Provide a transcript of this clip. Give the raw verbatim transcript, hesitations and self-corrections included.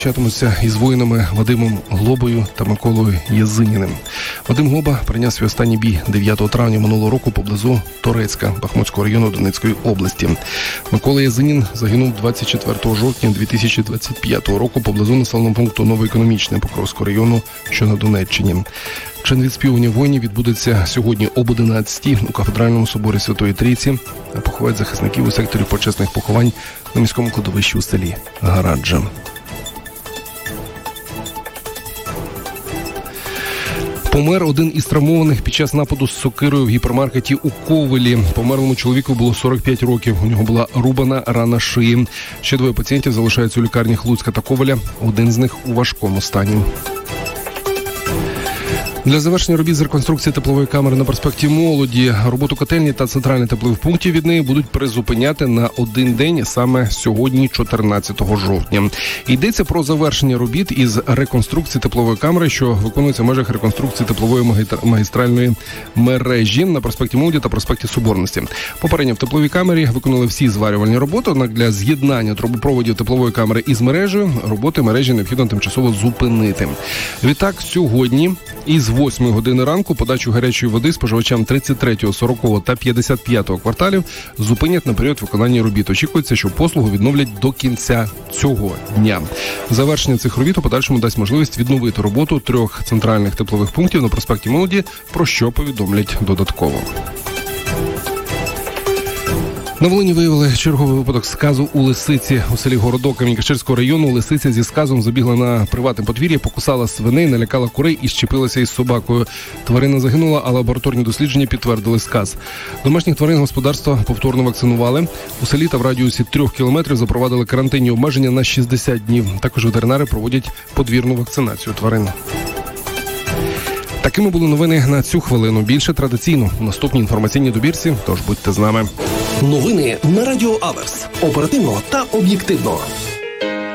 Чатимуться із воїнами Вадимом Глобою та Миколою Єзиніним. Вадим Глоба прийняв свій останній бій дев'ятого травня минулого року поблизу Торецька, Бахмутського району Донецької області. Микола Єзинін загинув двадцять четвертого жовтня дві тисячі двадцять п'ятого року поблизу населеного пункту Новоекономічне Покровського району, що на Донеччині. Чин відспівування воїнів відбудеться сьогодні об одинадцятій у кафедральному соборі Святої Трійці, а поховають захисників у секторі почесних поховань на міському кладовищі у селі Гараджа. Помер один із травмованих під час нападу з сокирою в гіпермаркеті у Ковелі. Померлому чоловіку було сорок п'ять років. У нього була рубана рана шиї. Ще двоє пацієнтів залишаються у лікарнях Луцька та Ковеля. Один з них у важкому стані. Для завершення робіт з реконструкції теплової камери на проспекті Молоді роботу котельні та центральних теплових пунктів від неї будуть призупиняти на один день, саме сьогодні, чотирнадцятого жовтня. Йдеться про завершення робіт із реконструкції теплової камери, що виконується в межах реконструкції теплової магістральної мережі на проспекті Молоді та проспекті Соборності. Попередньо в тепловій камері виконали всі зварювальні роботи, однак для з'єднання трубопроводів теплової камери із мережею роботи мережі необхідно тимчасово зупинити. Відтак, сьогодні із восьмої години ранку подачу гарячої води споживачам тридцять третього, сорокового та п'ятдесят п'ятого кварталів зупинять на період виконання робіт. Очікується, що послугу відновлять до кінця цього дня. Завершення цих робіт у подальшому дасть можливість відновити роботу трьох центральних теплових пунктів на проспекті Молоді, про що повідомлять додатково. На Волині виявили черговий випадок сказу у лисиці. У селі Городок Камінь-Каширського району лисиця зі сказом забігла на приватне подвір'я, покусала свиней, налякала курей і щепилася із собакою. Тварина загинула, а лабораторні дослідження підтвердили сказ. Домашніх тварин господарства повторно вакцинували. У селі та в радіусі трьох кілометрів запровадили карантинні обмеження на шістдесят днів. Також ветеринари проводять подвірну вакцинацію тварин. Такими були новини на цю хвилину. Більше традиційно у наступній інформаційній добірці, тож будьте з нами. Новини на Радіо Аверс. Оперативно та об'єктивно.